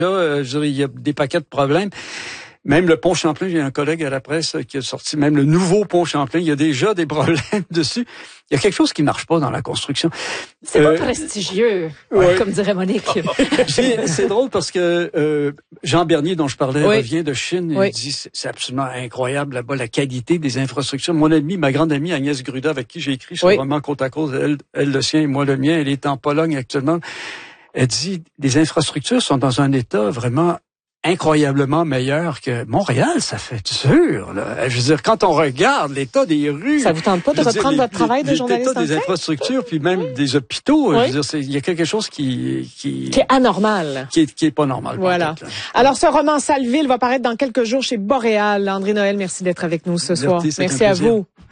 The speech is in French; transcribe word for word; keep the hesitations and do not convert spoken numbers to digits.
Là, euh, je dirais, il y a des paquets de problèmes. Même le pont Champlain, j'ai un collègue à la presse qui a sorti même le nouveau pont Champlain. Il y a déjà des problèmes dessus. Il y a quelque chose qui marche pas dans la construction. C'est euh, pas prestigieux, ouais. Comme dirait Monique. C'est drôle parce que euh, Jean Bernier, dont je parlais, oui. revient de Chine. Oui. Il dit c'est absolument incroyable là-bas la qualité des infrastructures. Mon amie, ma grande amie Agnès Gruda, avec qui j'ai écrit sur oui. le roman Côte à Côte, elle, elle le sien et moi le mien, elle est en Pologne actuellement. Elle dit les infrastructures sont dans un état vraiment incroyablement meilleur que Montréal, ça fait dur. Là. Je veux dire, quand on regarde l'état des rues... Ça vous tente pas de reprendre dire, votre les, travail de journaliste l'état des infrastructures, puis même oui. des hôpitaux. Oui. Je veux dire, il y a quelque chose qui... Qui, qui est anormal. Qui est, qui est pas normal. Voilà. Alors, ce roman Salville va paraître dans quelques jours chez Boréal. André Noël, merci d'être avec nous ce soir. Merci à vous.